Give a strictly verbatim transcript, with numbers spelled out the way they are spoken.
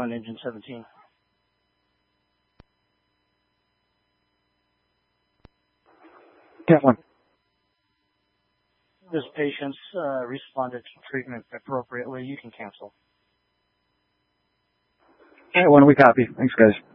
one, engine seventeen. Cat one. This patient's uh, responded to treatment appropriately. You can cancel. Cat one, we copy. Thanks, guys.